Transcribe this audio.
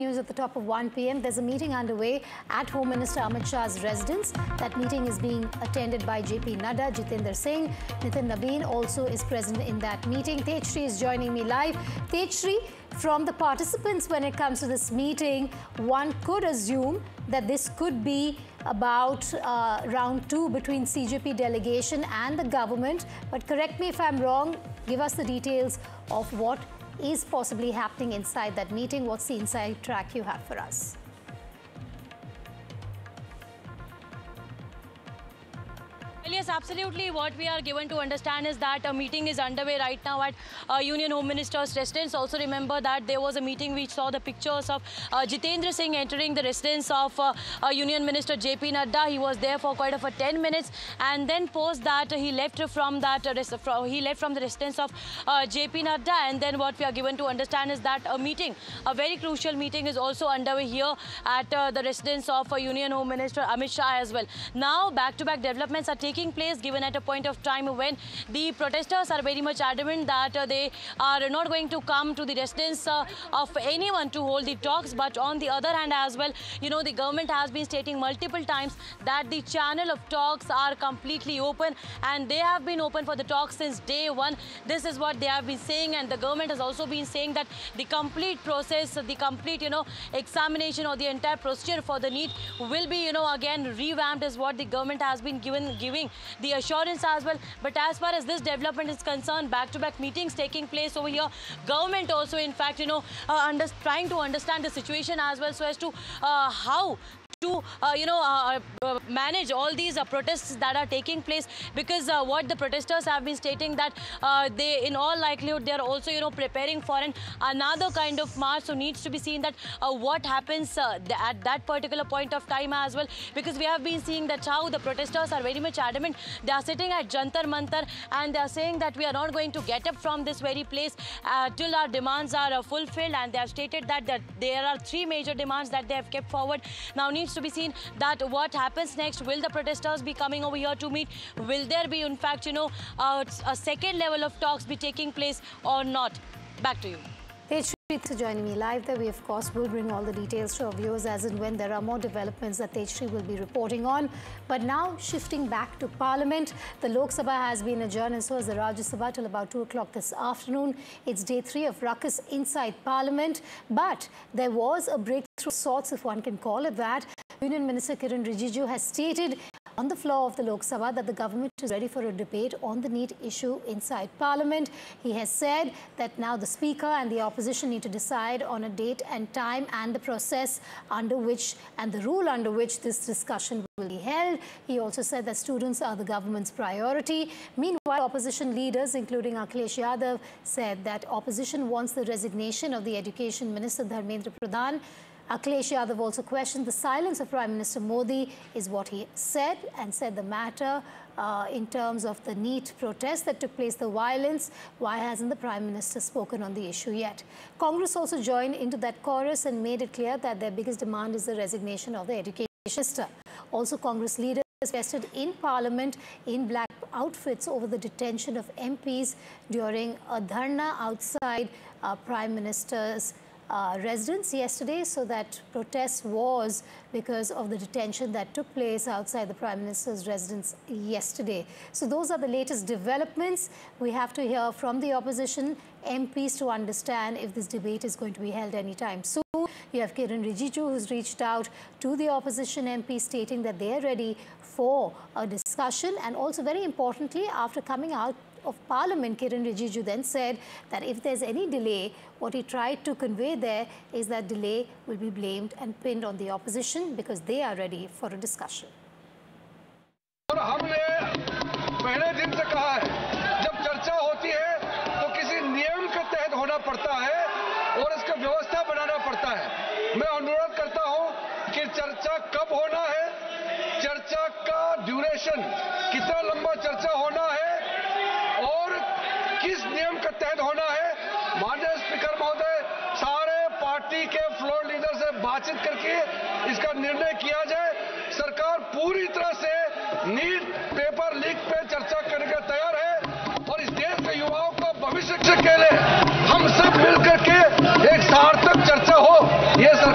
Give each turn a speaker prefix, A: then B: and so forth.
A: News at the top of 1 p.m. There's a meeting underway at Home Minister Amit Shah's residence. That meeting is being attended by JP Nadda, Jitendra Singh. Nitin Nabin also is present in that meeting. Tejshri is joining me live. Tejshri, from the participants when it comes to this meeting, one could assume that this could be about round 2 between CJP delegation and the government. But correct me if I'm wrong, give us the details of what is possibly happening inside that meeting. What's the inside track you have for us?
B: Well, yes, absolutely. What we are given to understand is that a meeting is underway right now at Union Home Minister's residence. Also remember that there was a meeting which saw the pictures of Jitendra Singh entering the residence of Union Minister JP Nadda. He was there for quite of 10 minutes, and then post that he left from the residence of JP Nadda. And then what we are given to understand is that a very crucial meeting is also underway here at the residence of Union Home Minister Amit Shah as well. Now, back-to-back developments are taking place, given at a point of time when the protesters are very much adamant that they are not going to come to the residence of anyone to hold the talks. But on the other hand as well, you know, the government has been stating multiple times that the channel of talks are completely open, and they have been open for the talks since day one. This is what they have been saying, and the government has also been saying that the complete process, the complete, examination or the entire procedure for the NEET will be, again revamped, is what the government has been giving the assurance as well. But as far as this development is concerned, back-to-back meetings taking place over here. Government also, in fact, trying to understand the situation as well, so as to how to manage all these protests that are taking place, because what the protesters have been stating that they, in all likelihood, they are also preparing for another kind of march. So needs to be seen that what happens at that particular point of time as well, because we have been seeing that how the protesters are very much adamant. They are sitting at Jantar Mantar and they are saying that we are not going to get up from this very place till our demands are fulfilled, and they have stated that there are 3 major demands that they have kept forward. Now needs to be seen that what happens next. Will the protesters be coming over here to meet? Will there be, in fact, a second level of talks be taking place or not? Back to you.
A: Tejshri for joining me live there. We, of course, will bring all the details to our viewers as and when there are more developments that Tejshri will be reporting on. But now, shifting back to Parliament, the Lok Sabha has been adjourned, and so has the Rajya Sabha till about 2 o'clock this afternoon. It's day 3 of ruckus inside Parliament. But there was a breakthrough of sorts, if one can call it that. Union Minister Kiren Rijiju has stated on the floor of the Lok Sabha that the government is ready for a debate on the NEET issue inside Parliament. He has said that now the Speaker and the opposition need to decide on a date and time and the process under which and the rule under which this discussion will be held. He also said that students are the government's priority. Meanwhile, opposition leaders, including Akhilesh Yadav, said that opposition wants the resignation of the Education Minister Dharmendra Pradhan. Akhilesh Yadav also questioned the silence of Prime Minister Modi, is what he said, and said the matter in terms of the NEET protest that took place, the violence. Why hasn't the Prime Minister spoken on the issue yet? Congress also joined into that chorus and made it clear that their biggest demand is the resignation of the Education Minister. Also, Congress leaders vested in Parliament in black outfits over the detention of MPs during a dharna outside Prime Minister's residence yesterday. So that protest was because of the detention that took place outside the Prime Minister's residence yesterday. So those are the latest developments. We have to hear from the opposition MPs to understand if this debate is going to be held anytime soon. You have Kiren Rijiju, who's reached out to the opposition MPs stating that they are ready for a discussion. And also, very importantly, after coming out of Parliament, Kiren Rijiju then said that if there's any delay, what he tried to convey there is that delay will be blamed and pinned on the opposition because they are ready for a discussion.
C: हमने पहले दिन से कहा है, जब चर्चा होती है तो किसी नियम के तहत होना पड़ता है और इसका व्यवस्था बनाना पड़ता है। मैं अनुरोध करता हूं कि चर्चा कब होना है, चर्चा का ड्यूरेशन, कितना लंबा चर्चा होना है और किस नियम के तहत होना है। माननीय स्पीकर महोदय, सारे पार्टी के फ्लोर लीडर से बातचीत करके इसका निर्णय किया जाए। सरकार पूरी तरह से नीट पेपर लीक पे चर्चा करने के तैयार है और इस देश के युवाओं को भविष्य के लिए हम सब मिलकर के एक सार्थक चर्चा हो, ये